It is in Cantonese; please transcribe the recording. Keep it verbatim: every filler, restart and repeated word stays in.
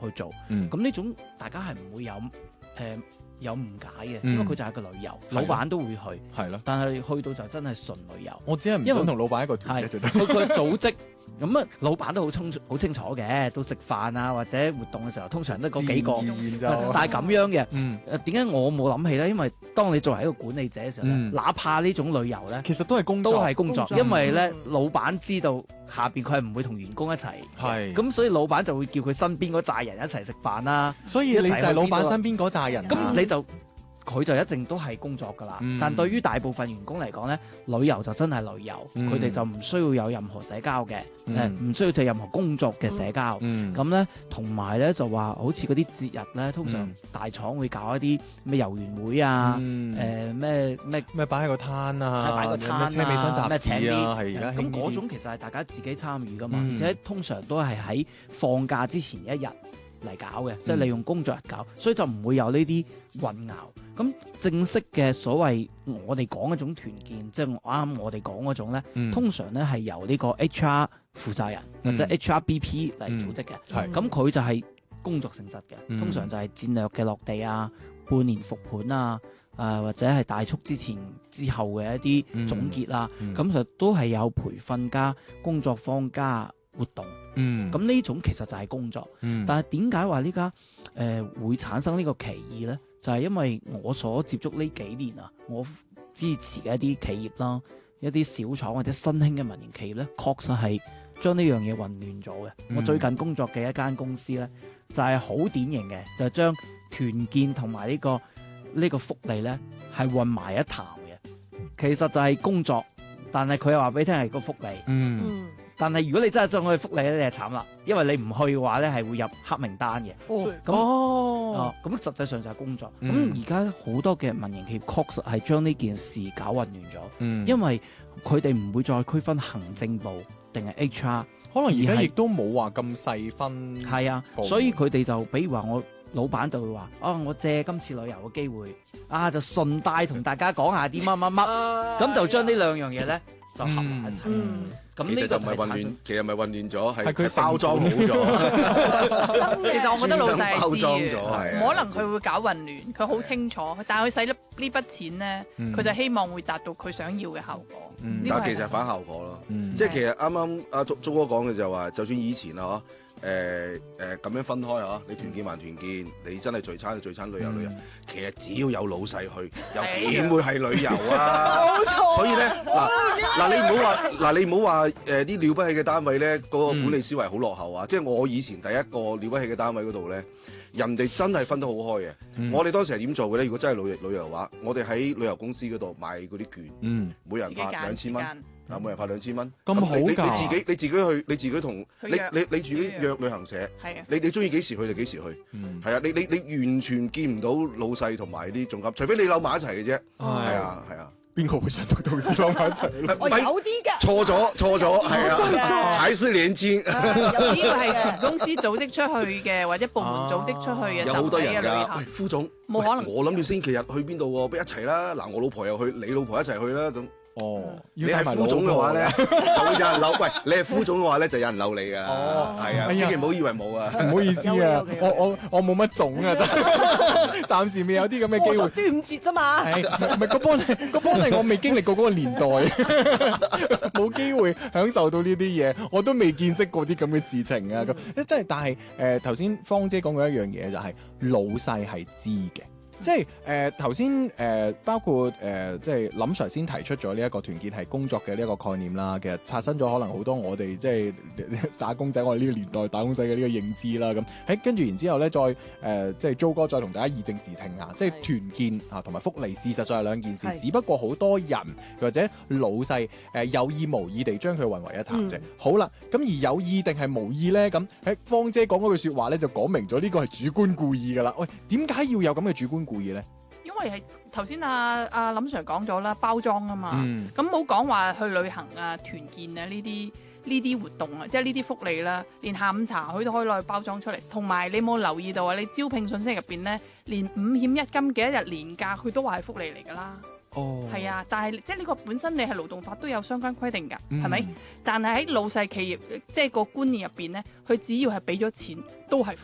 去做。咁呢、 嗯、 種大家係唔會有誒、呃、有誤解嘅， 嗯、 因為佢就係個旅遊，老闆都會去， 係咯。 但係去到就真係純旅遊。 我只係唔想同老闆一個團嘅就得。 佢個組織。咁啊，老闆都好清好清楚嘅，到食飯啊或者活動嘅時候，通常都嗰幾個。但係咁樣嘅， 嗯， 誒點解我冇諗起咧？因為當你作為一個管理者嘅時候咧， 嗯、 哪怕呢種旅遊咧， 其實都係工作， 都係工作， 工作因為咧、 嗯、 老闆知道下邊佢係唔會同員工一齊， 係咁所以老闆就會叫佢身邊嗰扎人一齊食飯啦。 所以你就係老闆身邊嗰扎人、啊， 咁你就。佢就一定都係工作㗎啦， 嗯、但對於大部分員工嚟講咧，旅遊就真係旅遊，佢哋、嗯、就唔需要有任何社交嘅，誒唔、嗯、需要對任何工作嘅社交。咁咧同埋咧就話，好似嗰啲節日咧，通常大廠會搞一啲咩遊園會啊，誒咩咩咩擺喺個攤啊， 擺個攤啊， 車尾箱集咩請啲， 係而家咁嗰種其實係大家自己參與㗎嘛， 嗯、 而且通常都係喺放假之前一日嚟搞嘅，即係、嗯、利用工作日搞，所以就唔會有呢啲混淆。咁正式嘅所謂我哋講嗰種團建，即係啱啱我哋講嗰種咧，嗯、通常咧係由呢個 H R 負責人、嗯、或者 H R B P 嚟組織嘅。係咁佢就係工作性質嘅，嗯、通常就係戰略嘅落地啊、半年復盤啊、誒、呃、或者係大促之前之後嘅一啲總結啊，咁、嗯、就都係有培訓加工作坊加活動。嗯，咁呢種其實就係工作。嗯，但係點解話呢家誒會產生呢個歧義咧？就係因為我所接觸呢幾年啊，我支持嘅一啲企業啦，一啲小廠或者新興嘅民營企業咧，確實係將呢樣嘢混亂咗嘅。嗯、我最近工作嘅一間公司咧，就係、是、好典型嘅，就係、是、將團建同埋呢個呢、呢個福利咧係混埋一談嘅。其實就係工作，但係佢又話俾你聽係個福利。嗯。嗯但係如果你真係將佢福利咧，你係慘啦，因為你唔去嘅話咧，係會入黑名單嘅。哦，咁哦，咁、哦、實際上就係工作。咁而家好多嘅民營企業確實係將呢件事搞混亂咗。嗯，因為佢哋唔會再區分行政部定係 H R， 可能而家亦都冇話咁細分。係啊，所以佢哋就比如話我老闆就會話：啊，我借今次旅遊嘅機會，啊就順帶同大家講下啲乜乜乜，咁就將呢兩樣嘢咧就合埋一齊。嗯嗯咁其實就唔係混亂，其實唔係混亂咗，係佢包裝好咗。 其實我覺得老細係知嘅， 唔可能佢會搞混亂，佢好清楚，但係佢使呢呢筆錢咧，佢就希望會達到佢想要嘅效果。 但其實反效果咯，即係其實啱啱阿鐘鐘哥講嘅就係話，就算以前啊，誒誒咁樣分開啊，你團建還團建，你真係聚餐就聚餐，旅遊旅遊，其實只要有老細去，又點會係旅遊啊？冇錯。所以咧，嗱嗱你唔好話，嗱你唔好話誒啲了不起嘅單位咧，嗰個管理思維好落後啊！即係我以前第一個了不起嘅單位嗰度咧，人哋真係分得好開嘅。我哋當時係點做嘅咧？如果真係旅旅遊嘅話，我哋喺旅遊公司嗰度買嗰啲券，每人發兩千蚊。嗱，每人發兩千蚊， 咁好㗎！ 你自己你自己去，你自己同你你你自己約旅行社，你你中意幾時去就幾時去，係啊！你你你完全見唔到老細同埋啲總監，除非你扭埋一齊嘅啫。係啊係啊， 邊個會想同同事扭埋一齊？ 我有啲㗎， 錯咗錯咗，係啊，還是年輕。 有啲係全公司組織出去嘅，或者部門組織出去嘅， 有好多人㗎。 喂，副總， 冇可能。 我諗住星期日去邊度喎？不如一齊啦！嗱，我老婆又去，你老婆一齊去啦咁。哦，你係副總嘅話咧，就會有人嬲。喂，你係副總嘅話咧，就有人嬲你㗎。哦，係啊，千祈唔好以為冇啊。 唔好意思啊，我我我冇乜種啊，真係暫時未有啲咁嘅機會。 端午節啫嘛。係， 唔係個幫你個幫你，我未經歷過嗰個年代，冇機會享受到呢啲嘢，我都未見識過啲咁嘅事情啊。咁真係，但係誒頭先芳姐講過一樣嘢，就係老細係知嘅。即係誒頭先誒包括誒、呃、即係林 Sir 先提出咗呢一個團建係工作嘅呢一個概念啦，其實刷新咗可能好多我哋即係打工仔我哋呢個年代打工仔嘅呢個認知啦。咁喺跟住然之後咧，再誒、呃、即係 Jo 哥再同大家議政視聽下，即係團建啊同埋福利事實上係兩件事，只不過好多人或者老細誒、呃、有意無意地將佢混為一談啫。嗯、好啦，咁而有意定係無意咧？咁喺芳姐講嗰句説話咧，就講明咗呢個係主觀故意㗎啦。喂，點解要有咁嘅主觀故意咧？ 因為係頭先阿阿林 Sir 講咗啦，包裝啊嘛，咁冇講話去旅行啊、團建啊呢啲呢啲活動啊，即係呢啲福利啦，連下午茶佢都可以攞去包裝出嚟。同埋你冇留意到啊？你招聘信息入邊咧，連五險一金幾多日年假，佢都話係福利嚟㗎啦。哦，係啊，但係即係呢個本身你係勞動法都有相關規定㗎，係咪、嗯？但係喺老細企業即係個觀念入邊咧，佢只要係俾咗錢都係福利。